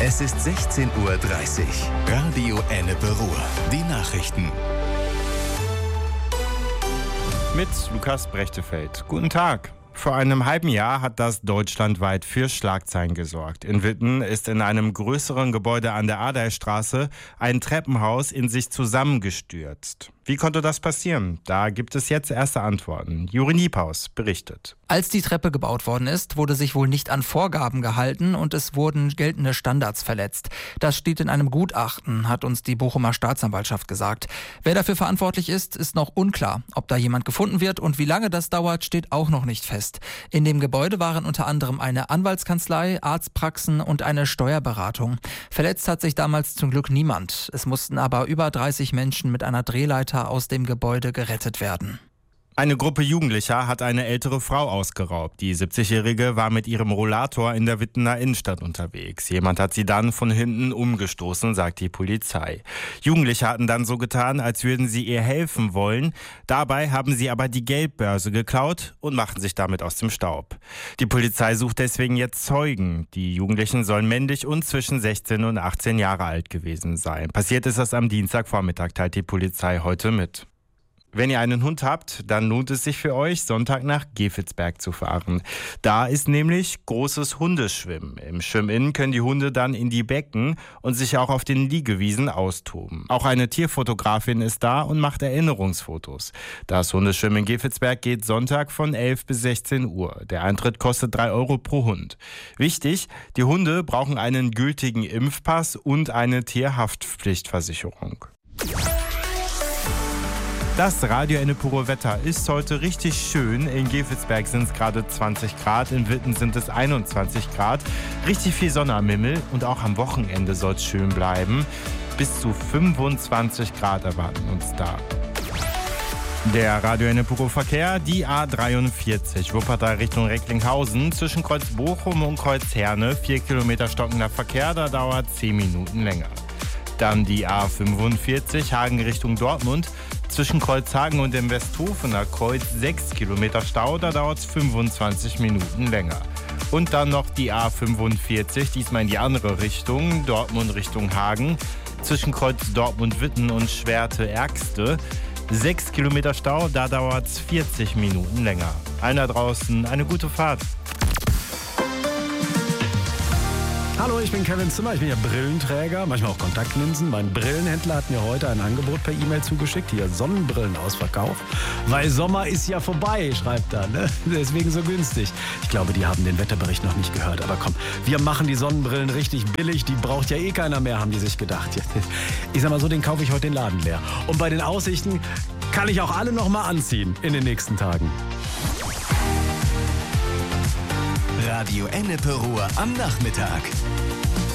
Es ist 16:30 Uhr. Radio Ennepe Ruhr. Die Nachrichten. Mit Lukas Brechtefeld. Guten Tag. Vor einem halben Jahr hat das deutschlandweit für Schlagzeilen gesorgt. In Witten ist in einem größeren Gebäude an der Adaystraße ein Treppenhaus in sich zusammengestürzt. Wie konnte das passieren? Da gibt es jetzt erste Antworten. Juri Niepaus berichtet. Als die Treppe gebaut worden ist, wurde sich wohl nicht an Vorgaben gehalten und es wurden geltende Standards verletzt. Das steht in einem Gutachten, hat uns die Bochumer Staatsanwaltschaft gesagt. Wer dafür verantwortlich ist, ist noch unklar. Ob da jemand gefunden wird und wie lange das dauert, steht auch noch nicht fest. In dem Gebäude waren unter anderem eine Anwaltskanzlei, Arztpraxen und eine Steuerberatung. Verletzt hat sich damals zum Glück niemand. Es mussten aber über 30 Menschen mit einer Drehleiter aus dem Gebäude gerettet werden. Eine Gruppe Jugendlicher hat eine ältere Frau ausgeraubt. Die 70-Jährige war mit ihrem Rollator in der Wittener Innenstadt unterwegs. Jemand hat sie dann von hinten umgestoßen, sagt die Polizei. Jugendliche hatten dann so getan, als würden sie ihr helfen wollen. Dabei haben sie aber die Geldbörse geklaut und machten sich damit aus dem Staub. Die Polizei sucht deswegen jetzt Zeugen. Die Jugendlichen sollen männlich und zwischen 16 und 18 Jahre alt gewesen sein. Passiert ist das am Dienstagvormittag, teilt die Polizei heute mit. Wenn ihr einen Hund habt, dann lohnt es sich für euch, Sonntag nach Gefitzberg zu fahren. Da ist nämlich großes Hundeschwimmen. Im Schwimmen können die Hunde dann in die Becken und sich auch auf den Liegewiesen austoben. Auch eine Tierfotografin ist da und macht Erinnerungsfotos. Das Hundeschwimmen in Gefitzberg geht Sonntag von 11 bis 16 Uhr. Der Eintritt kostet 3 Euro pro Hund. Wichtig, die Hunde brauchen einen gültigen Impfpass und eine Tierhaftpflichtversicherung. Das Radio Ennepe Ruhr Wetter ist heute richtig schön. In Gefitzberg sind es gerade 20 Grad, in Witten sind es 21 Grad. Richtig viel Sonne am Himmel und auch am Wochenende soll es schön bleiben. Bis zu 25 Grad erwarten uns da. Der Radio Ennepe Ruhr Verkehr, die A43, Wuppertal Richtung Recklinghausen, zwischen Kreuz Bochum und Kreuz Herne, 4 Kilometer stockender Verkehr, da dauert 10 Minuten länger. Dann die A45, Hagen Richtung Dortmund, zwischen Kreuzhagen und dem Westhofener Kreuz 6 Kilometer Stau, da dauert es 25 Minuten länger. Und dann noch die A45, diesmal in die andere Richtung, Dortmund Richtung Hagen, zwischen Kreuz Dortmund-Witten und Schwerte-Ergste. 6 Kilometer Stau, da dauert es 40 Minuten länger. Allen da draußen eine gute Fahrt. Hallo, ich bin Kevin Zimmer, ich bin ja Brillenträger, manchmal auch Kontaktlinsen. Mein Brillenhändler hat mir heute ein Angebot per E-Mail zugeschickt, hier Sonnenbrillenausverkauf. Weil Sommer ist ja vorbei, schreibt er, ne? Deswegen so günstig. Ich glaube, die haben den Wetterbericht noch nicht gehört, aber komm, wir machen die Sonnenbrillen richtig billig, die braucht ja eh keiner mehr, haben die sich gedacht. Ich sag mal so, den kaufe ich heute den Laden leer. Und bei den Aussichten kann ich auch alle noch mal anziehen in den nächsten Tagen. Radio Ennepe Ruhr am Nachmittag.